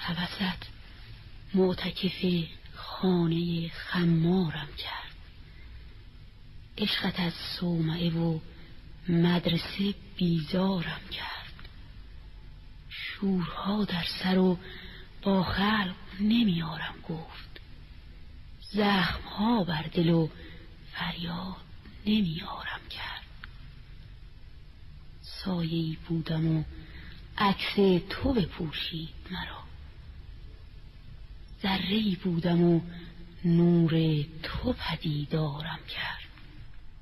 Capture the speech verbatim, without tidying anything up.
هوست معتکف خانه خمارم کرد. عشقت از صومعه و مدرسه بیزارم کرد. شورها در سر و با خلق نمیارم گفت. زخمها بر دل و فریاد نمیارم کرد. سایه‌ای بودم و عکس تو بپوشید مرا. ذره‌ای بودم و نور تو پدیدارم کرد.